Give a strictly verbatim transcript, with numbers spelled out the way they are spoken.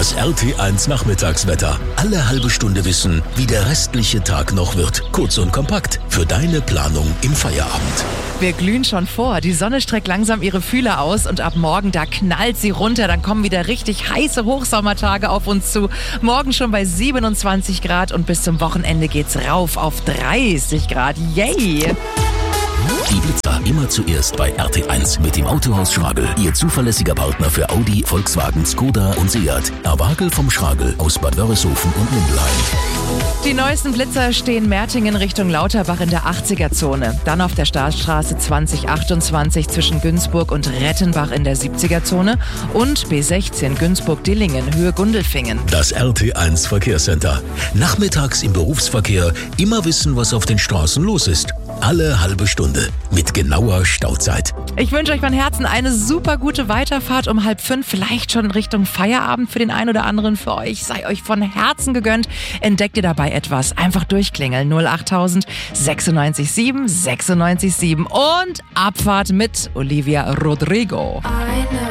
Das R T eins Nachmittagswetter. Alle halbe Stunde wissen, wie der restliche Tag noch wird. Kurz und kompakt für deine Planung im Feierabend. Wir glühen schon vor. Die Sonne streckt langsam ihre Fühler aus und ab morgen, da knallt sie runter. Dann kommen wieder richtig heiße Hochsommertage auf uns zu. Morgen schon bei siebenundzwanzig Grad und bis zum Wochenende geht's rauf auf dreißig Grad. Yay! Die Blitzer immer zuerst bei R T eins mit dem Autohaus Schragel. Ihr zuverlässiger Partner für Audi, Volkswagen, Skoda und Seat. Erwagel vom Schragel aus Bad Wörishofen und Mindelheim. Die neuesten Blitzer stehen Mertingen Richtung Lauterbach in der achtziger-Zone. Dann auf der Staatsstraße zwanzig achtundzwanzig zwischen Günzburg und Rettenbach in der siebziger-Zone und B sechzehn Günzburg-Dillingen Höhe Gundelfingen. Das R T eins Verkehrscenter. Nachmittags im Berufsverkehr immer wissen, was auf den Straßen los ist. Alle halbe Stunde mit genauer Stauzeit. Ich wünsche euch von Herzen eine super gute Weiterfahrt um halb fünf, vielleicht schon Richtung Feierabend für den einen oder anderen für euch. Sei euch von Herzen gegönnt. Entdeckt ihr dabei etwas? Einfach durchklingeln. null achttausend sechsundneunzig sieben sechsundneunzig sieben und Abfahrt mit Olivia Rodrigo.